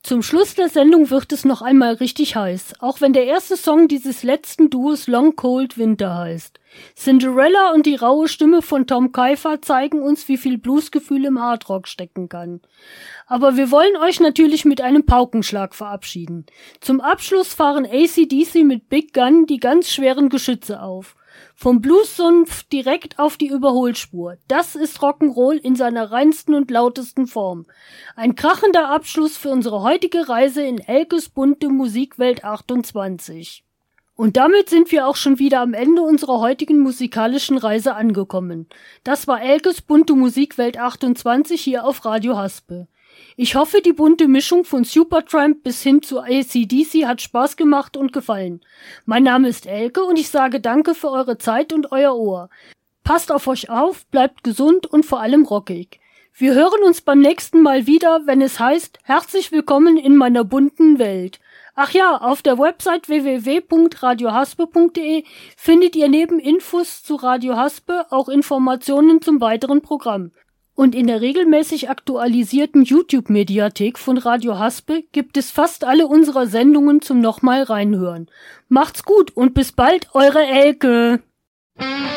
Zum Schluss der Sendung wird es noch einmal richtig heiß, auch wenn der erste Song dieses letzten Duos Long Cold Winter heißt. Cinderella und die raue Stimme von Tom Keifer zeigen uns, wie viel Bluesgefühl im Hardrock stecken kann. Aber wir wollen euch natürlich mit einem Paukenschlag verabschieden. Zum Abschluss fahren AC/DC mit Big Gun die ganz schweren Geschütze auf. Vom Bluessumpf direkt auf die Überholspur. Das ist Rock'n'Roll in seiner reinsten und lautesten Form. Ein krachender Abschluss für unsere heutige Reise in Elkes bunte Musikwelt 28. Und damit sind wir auch schon wieder am Ende unserer heutigen musikalischen Reise angekommen. Das war Elkes bunte Musikwelt 28 hier auf Radio Haspe. Ich hoffe, die bunte Mischung von Supertramp bis hin zu AC/DC hat Spaß gemacht und gefallen. Mein Name ist Elke und ich sage danke für eure Zeit und euer Ohr. Passt auf euch auf, bleibt gesund und vor allem rockig. Wir hören uns beim nächsten Mal wieder, wenn es heißt, herzlich willkommen in meiner bunten Welt. Ach ja, auf der Website www.radiohaspe.de findet ihr neben Infos zu Radio Haspe auch Informationen zum weiteren Programm. Und in der regelmäßig aktualisierten YouTube-Mediathek von Radio Haspe gibt es fast alle unserer Sendungen zum nochmal reinhören. Macht's gut und bis bald, eure Elke!